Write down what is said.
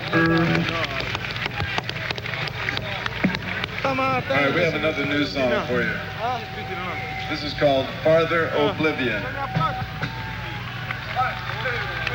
All right, we have another new song for you. This is called Farther Oblivion.